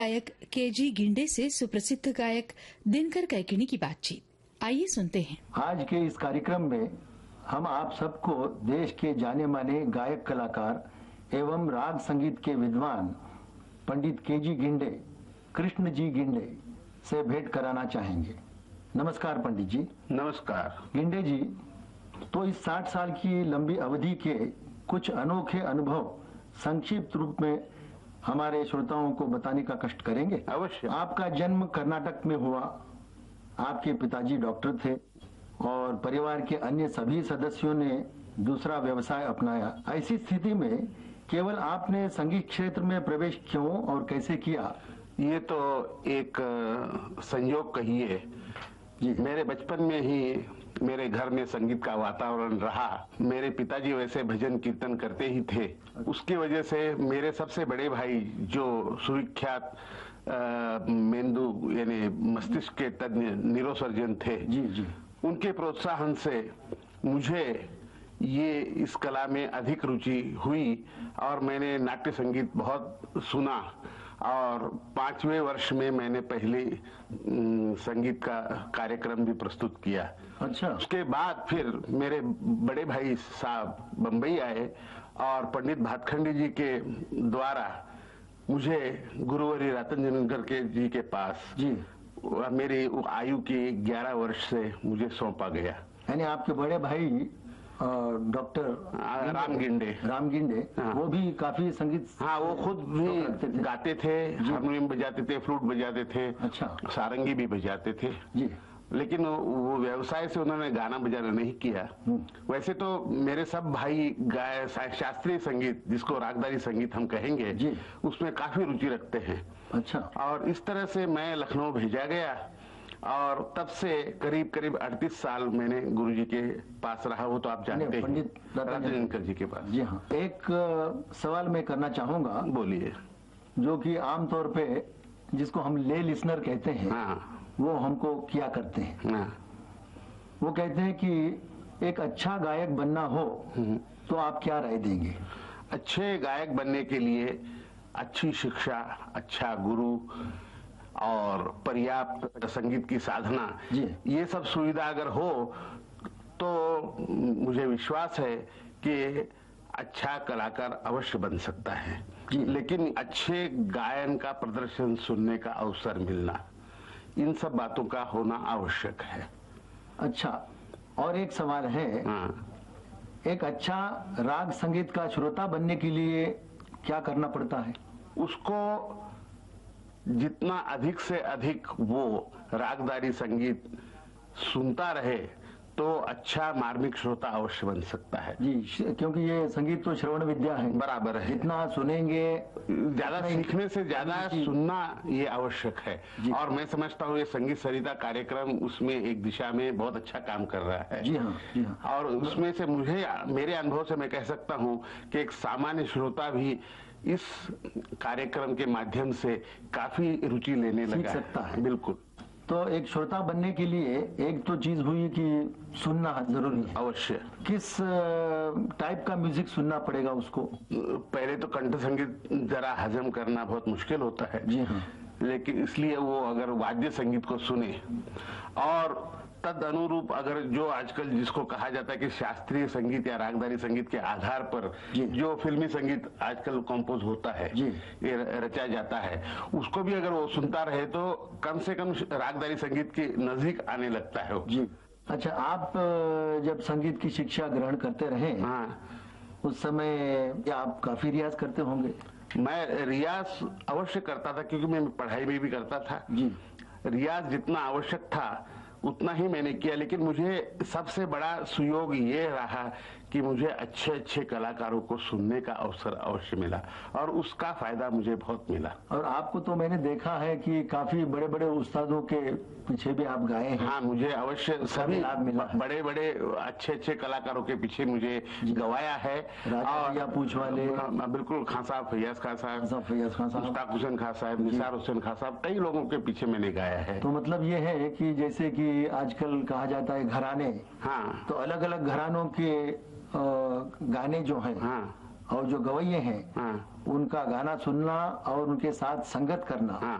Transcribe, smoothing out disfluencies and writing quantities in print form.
गायक केजी गिंडे से सुप्रसिद्ध गायक दिनकर कैकिनी की बातचीत। आइए सुनते हैं। आज के इस कार्यक्रम में हम आप सबको देश के जाने माने गायक कलाकार एवं राग संगीत के विद्वान पंडित केजी गिंडे, कृष्ण जी गिंडे से भेंट कराना चाहेंगे। नमस्कार पंडित जी। नमस्कार गिंडे जी। तो इस 60 साल की लंबी अवधि के कुछ अनोखे अनुभव संक्षिप्त रूप में हमारे श्रोताओं को बताने का कष्ट करेंगे? अवश्य। आपका जन्म कर्नाटक में हुआ, आपके पिताजी डॉक्टर थे और परिवार के अन्य सभी सदस्यों ने दूसरा व्यवसाय अपनाया। ऐसी स्थिति में केवल आपने संगीत क्षेत्र में प्रवेश क्यों और कैसे किया? ये तो एक संयोग कहिए। मेरे बचपन में ही मेरे घर में संगीत का वातावरण रहा। मेरे पिताजी वैसे भजन कीर्तन करते ही थे। उसकी वजह से मेरे सबसे बड़े भाई जो सुविख्यात मेंदु यानी मस्तिष्क के तज्ञ न्यूरोसर्जन थे, जी, उनके प्रोत्साहन से मुझे ये इस कला में अधिक रुचि हुई और मैंने नाट्य संगीत बहुत सुना और 5वें वर्ष में मैंने पहले संगीत का कार्यक्रम भी प्रस्तुत किया। अच्छा। उसके बाद फिर मेरे बड़े भाई साहब बंबई आए और पंडित भातखंडी जी के द्वारा मुझे गुरुवरी रतन के जी के पास जी मेरी आयु की 11 वर्ष से मुझे सौंपा गया। यानी आपके बड़े भाई डॉक्टर राम गिंडे, हाँ। वो भी काफी संगीत, हाँ, वो खुद भी गाते थे, हारमोनियम बजाते थे, फ्लूट बजाते थे। अच्छा। सारंगी भी बजाते थे जी। लेकिन वो व्यवसाय से उन्होंने गाना बजाना नहीं किया। वैसे तो मेरे सब भाई शास्त्रीय संगीत, जिसको रागदारी संगीत हम कहेंगे जी, उसमें काफी रुचि रखते हैं। अच्छा। और इस तरह से मैं लखनऊ भेजा गया और तब से करीब 38 साल मैंने गुरुजी के पास रहा। वो तो आप जानते हैं, पंडित रतन जी के पास। जी हाँ। एक सवाल मैं करना चाहूंगा। बोलिए। जो कि आमतौर पे जिसको हम ले लिसनर कहते हैं, हाँ। वो हमको किया करते हैं। हाँ। वो कहते हैं कि एक अच्छा गायक बनना हो तो आप क्या राय देंगे? अच्छे गायक बनने के लिए अच्छी शिक्षा, अच्छा गुरु और पर्याप्त संगीत की साधना, ये सब सुविधा अगर हो तो मुझे विश्वास है कि अच्छा कलाकार अवश्य बन सकता है। लेकिन अच्छे गायन का प्रदर्शन सुनने का अवसर मिलना, इन सब बातों का होना आवश्यक है। अच्छा। और एक सवाल है। हाँ। एक अच्छा राग संगीत का श्रोता बनने के लिए क्या करना पड़ता है? उसको जितना अधिक से अधिक वो रागदारी संगीत सुनता रहे तो अच्छा मार्मिक श्रोता अवश्य बन सकता है जी। क्योंकि ये संगीत तो श्रवण विद्या है। बराबर है। जितना सुनेंगे, ज्यादा सीखने से ज्यादा सुनना ये आवश्यक है। और मैं समझता हूँ ये संगीत सरिता कार्यक्रम उसमें एक दिशा में बहुत अच्छा काम कर रहा है। जी हाँ, जी हाँ। और उसमें से मेरे अनुभव से मैं कह सकता हूँ कि एक सामान्य श्रोता भी इस कार्यक्रम के माध्यम से काफी रुचि लेने लगा सकता है। बिल्कुल। तो एक श्रोता बनने के लिए एक तो चीज हुई कि सुनना जरूरी है। अवश्य। किस टाइप का म्यूजिक सुनना पड़ेगा उसको? पहले तो कंठ संगीत जरा हजम करना बहुत मुश्किल होता है। जी हाँ। लेकिन इसलिए वो अगर वाद्य संगीत को सुने और तद अनुरूप अगर जो आजकल जिसको कहा जाता है कि शास्त्रीय संगीत या रागदारी संगीत के आधार पर जो फिल्मी संगीत आजकल कंपोज होता है, ये रचा जाता है, उसको भी अगर वो सुनता रहे तो कम से कम रागदारी संगीत के नजदीक आने लगता है जी। अच्छा। आप जब संगीत की शिक्षा ग्रहण करते रहे, हाँ, उस समय आप काफी रियाज करते होंगे? मैं रियाज अवश्य करता था क्योंकि मैं पढ़ाई में भी करता था जी। रियाज जितना आवश्यक था उतना ही मैंने किया। लेकिन मुझे सबसे बड़ा सुयोग ये रहा कि मुझे अच्छे अच्छे कलाकारों को सुनने का अवसर अवश्य मिला और उसका फायदा मुझे बहुत मिला। और आपको तो मैंने देखा है कि काफी बड़े बड़े उस्तादों के पीछे भी आप गाए हैं। हाँ, मुझे अवश्य सभी बड़े बड़े अच्छे अच्छे कलाकारों के पीछे मुझे गवाया है। और पूछ वाले बिल्कुल, खान साहब, फैयाज खान साहब, मुश्ताक हुसैन खान साहब, निसार हुसैन खान साहब, कई लोगों के पीछे मैंने गाया है। तो मतलब ये है कि जैसे कि आजकल कहा जाता है घराने, हाँ, तो अलग अलग घरानों के गाने जो हैं, हाँ, और जो गवैये हैं, हाँ, उनका गाना सुनना और उनके साथ संगत करना हाँ।